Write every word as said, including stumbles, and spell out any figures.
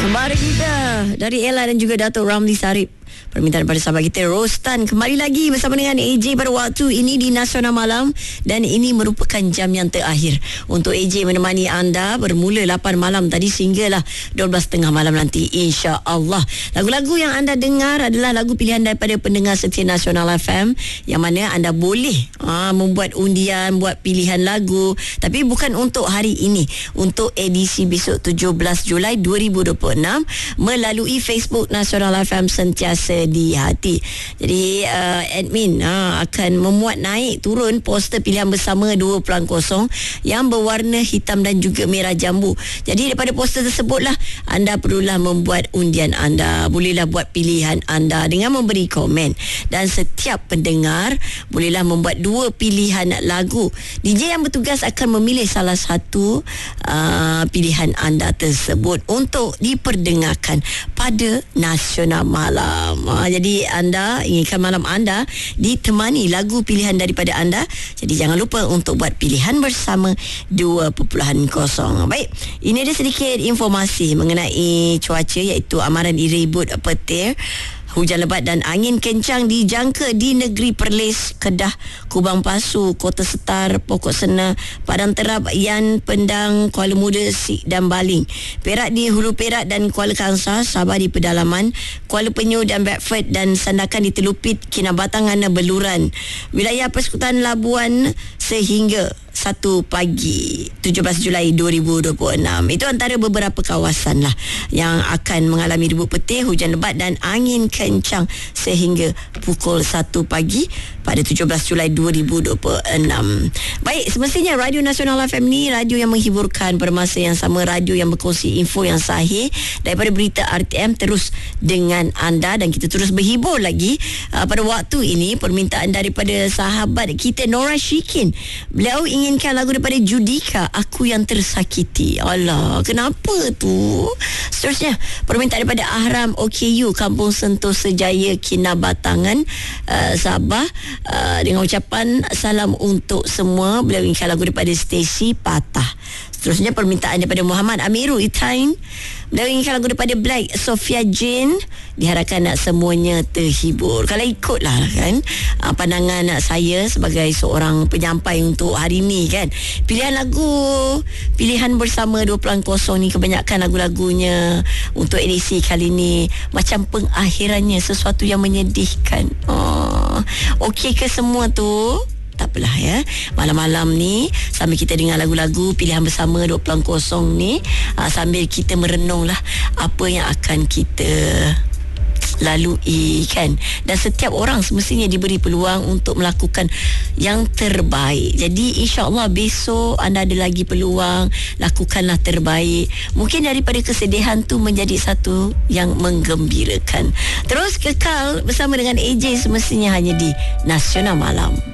Kembali kita dari Ella dan juga Dato' Ramli Sarip. Permintaan daripada sahabat kita Rostan kembali lagi bersama dengan A J pada waktu ini di Nasional Malam, dan ini merupakan jam yang terakhir untuk A J menemani anda bermula lapan malam tadi sehinggalah dua belas tiga puluh malam nanti, insya-Allah. Lagu-lagu yang anda dengar adalah lagu pilihan daripada pendengar setia Nasional F M, yang mana anda boleh aa, membuat undian, buat pilihan lagu, tapi bukan untuk hari ini, untuk edisi besok tujuh belas Julai dua ribu dua puluh enam melalui Facebook Nasional F M sentiasa di hati. Jadi uh, admin uh, akan memuat naik turun poster pilihan bersama dua peluang kosong yang berwarna hitam dan juga merah jambu. Jadi daripada poster tersebutlah anda perlulah membuat undian anda. Bolehlah buat pilihan anda dengan memberi komen, dan setiap pendengar bolehlah membuat dua pilihan lagu. D J yang bertugas akan memilih salah satu uh, pilihan anda tersebut untuk diperdengarkan pada Nasional Malam. Ha, jadi anda inginkan malam anda ditemani lagu pilihan daripada anda. Jadi jangan lupa untuk buat pilihan bersama dua peluang kosong. Baik, ini ada sedikit informasi mengenai cuaca, iaitu amaran ribut petir, hujan lebat dan angin kencang dijangka di negeri Perlis, Kedah, Kubang Pasu, Kota Setar, Pokok Sena, Padang Terap, Yan, Pendang, Kuala Muda, Sik dan Baling. Perak di Hulu Perak dan Kuala Kangsar, Sabah di pedalaman, Kuala Penyu dan Bedford dan Sandakan di Telupit, Kinabalu dan Beluran. Wilayah Persekutuan Labuan sehingga satu pagi tujuh belas Julai dua ribu dua puluh enam. Itu antara beberapa kawasan lah yang akan mengalami ribut petir, hujan lebat dan angin kencang sehingga pukul satu pagi pada tujuh belas Julai dua ribu dua puluh enam. Baik, semestinya Radio Nasional F M ni radio yang menghiburkan, pada masa yang sama radio yang berkongsi info yang sahih daripada berita R T M terus dengan anda, dan kita terus berhibur lagi. Uh, pada waktu ini permintaan daripada sahabat kita Nora Shikin. Beliau inginkan lagu daripada Judika, Aku Yang Tersakiti. Alah, kenapa tu? Seterusnya permintaan daripada Ahram O K U, Kampung Sentosa Jaya, Kinabatangan, uh, Sabah, uh, dengan ucapan salam untuk semua. Beliau inginkan lagu daripada Stacy, Patah. Seterusnya permintaan daripada Muhammad Amiru Itain. Beliau inginkan lagu daripada Black, Sophia Jane. Diharapkan nak semuanya terhibur. Kalau ikutlah kan uh, pandangan saya sebagai seorang penyampai untuk hari ini kan, pilihan lagu pilihan bersama dua peluang kosong ni kebanyakan lagu-lagunya untuk edisi kali ni macam pengakhirannya sesuatu yang menyedihkan. Oh, okey ke semua tu? Tak apalah ya. Malam-malam ni sambil kita dengar lagu-lagu pilihan bersama dua peluang kosong ni, aa, sambil kita merenunglah apa yang akan kita lalui kan. Dan setiap orang semestinya diberi peluang untuk melakukan yang terbaik. Jadi insya-Allah besok anda ada lagi peluang, lakukanlah terbaik. Mungkin daripada kesedihan tu menjadi satu yang menggembirakan. Terus kekal bersama dengan A J semestinya hanya di Nasional Malam.